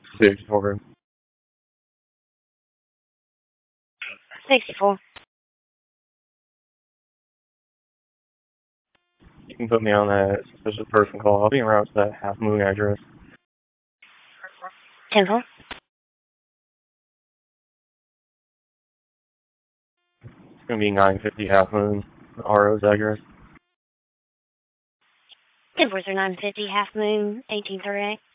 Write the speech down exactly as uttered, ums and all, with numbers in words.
sixty-four. sixty-four. You can put me on that suspicious person call. I'll be en route to that Half Moon address. ten-four. It's going to be nine fifty Half Moon, R O's address. ten four through nine fifty, Half Moon, eighteen thirty-eight.